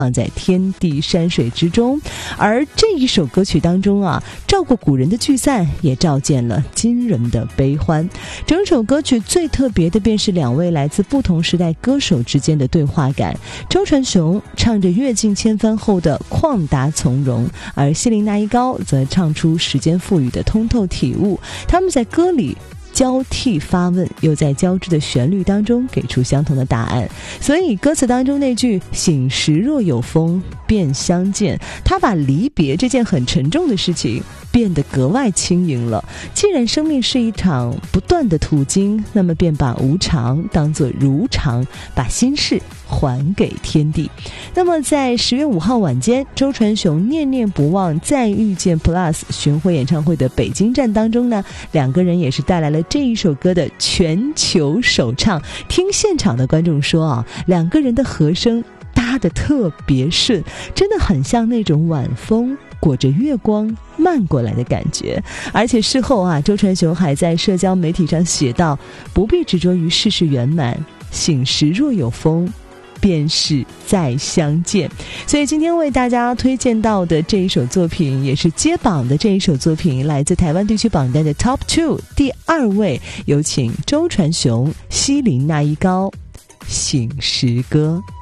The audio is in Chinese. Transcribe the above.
放在天地山水之中。而这一首歌曲当中啊，照顾古人的聚散，也照见了今人的悲欢。整首歌曲最特别的便是两位来自不同时代歌手之间的对话感。周传雄唱着阅尽千帆后的旷达从容，而希林那一高则唱出时间赋予的通透体悟。他们在歌里交替发问，又在交织的旋律当中给出相同的答案。所以歌词当中那句醒时若有风便相见，他把离别这件很沉重的事情变得格外轻盈了。既然生命是一场不断的途经，那么便把无常当作如常，把心事还给天地。那么在10月5号晚间，周传雄念念不忘再遇见 Plus 巡回演唱会的北京站当中呢，两个人也是带来了这一首歌的全球首唱。听现场的观众说啊，两个人的和声搭得特别顺，真的很像那种晚风裹着月光漫过来的感觉。而且事后啊，周传雄还在社交媒体上写道，不必执着于世事圆满，醒时若有风便是再相见。所以今天为大家推荐到的这一首作品，也是接榜的这一首作品，来自台湾地区榜单的 Top 2， 第2位，有请周传雄、希林那一高，醒时歌。